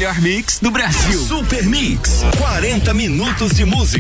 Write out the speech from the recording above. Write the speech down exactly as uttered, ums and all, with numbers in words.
melhor mix do Brasil. Super Mix, quarenta minutos de música.